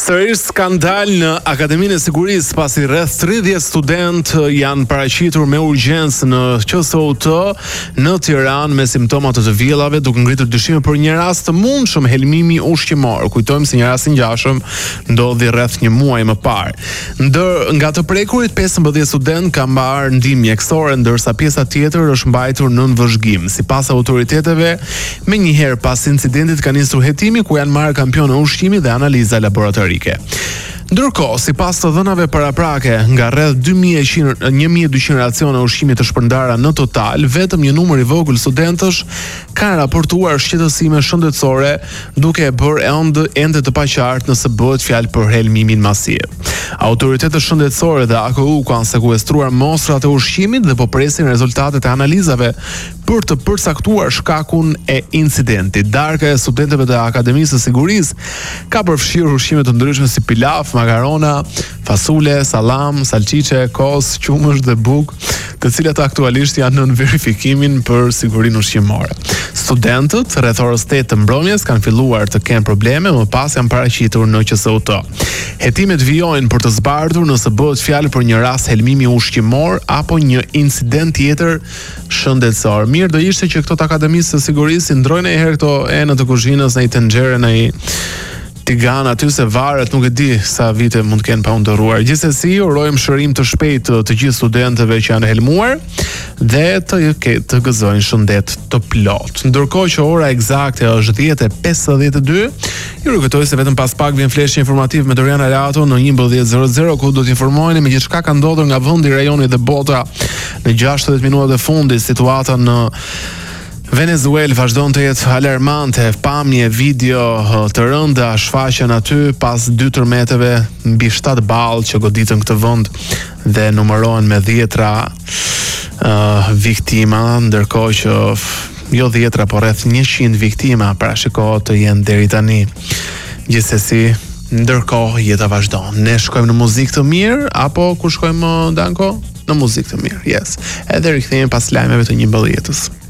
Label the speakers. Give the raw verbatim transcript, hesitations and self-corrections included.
Speaker 1: Sërish skandal në Akademinë e Sigurisë pasi rreth tridhjetë student janë paraqitur me urgjencë në Q S O T në Tiranë me simptoma të të vjellave, duke ngritur dyshime për një rast të mundshëm helmimi ushqimor. Kujtojmë se një rast i ngjashëm ndodhi rreth një muaji më parë. Ndër nga të prekurit pesëmbëdhjetë student kanë marrë ndihmë mjekësore, ndërsa pjesa tjetër është mbajtur nën vëzhgim. Sipas autoriteteve, menjëherë pas incidentit ka nisur hetimi ku janë marrë kampion e ushqimit dhe analiza laboratorike. Ndërkohë, sipas të dhënave paraprake, nga rreth dy mijë një mijë e dyqind racione ushqimi të shpërndara në total, vetëm një numër i vogël studentësh kanë raportuar shqetësime shëndetësore, duke e bërë ende ende të paqartë nëse bëhet fjalë për helmimin masiv. Autoritetet shëndetësore dhe A K U kanë sekuestruar mostrat e ushqimit dhe po presin rezultatet e analizave për të përcaktuar shkakun e incidentit. Darka e studentëve të Akademisë së Sigurisë ka përfshirë ushqime të ndryshme si pilaf, makarona, fasule, salam, salcice, kos, qumësh dhe buk, të cilat aktualisht janë nën verifikimin për sigurinë ushqimore. Studentët rreth orës tetë të mbrëmjes kanë filluar të kenë probleme, më pas janë paraqitur në Q S O T. Hetimet vijojnë për të zbardhur nëse bëhet fjalë për një rast helmimi ushqimor apo një incident tjetër shëndetësor. Mirë do ishte që këto të Akademisë së Sigurisë ndrojnë e herë këto enë të kuzhinës në i tenxhere në i tigan aty se varet nuk e di sa vite mund të kenë pa undërruar. Gjithsesi, urojmë shërim të shpejtë të, të gjithë studentëve që janë helmuar dhe të, të gëzojnë shëndet të plot. Ndërkohë që ora eksakte është dhjetë e pesëdhjetë e dy, ju rikujtoj se vetëm pas pak vjen fleshje informativ me Dorian Arato në njëmbëdhjetë zero zero, ku do të informojeni me gjithçka ka ndodhur nga vendi, rajoni dhe bota në gjashtëdhjetë minutat e fundit. Situata në Venezuelë vazhdon të jetë alarmante, pamje video të rënda shfaqen aty pas dy tërmeteve mbi shtatë ballë që goditën këtë vend dhe numërohen me dhjetra uh, viktima, ndërkohë që jo dhjetra, por rreth njëqind viktima parashikohet të jenë deri tani. Gjithsesi, ndërkohë jeta vazhdon. Ne shkojmë në muzikë të mirë apo ku shkojmë, Danko? Në muzikë të mirë, yes. Edhe rikthehemi pas lajmeve të njëmbëdhjetës.